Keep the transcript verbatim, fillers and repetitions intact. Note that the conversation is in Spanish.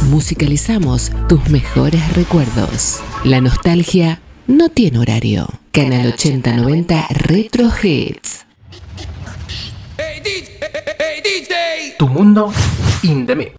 Musicalizamos tus mejores recuerdos. La nostalgia no tiene horario. Canal ochenta noventa Retro Hits. Tu mundo in the mix.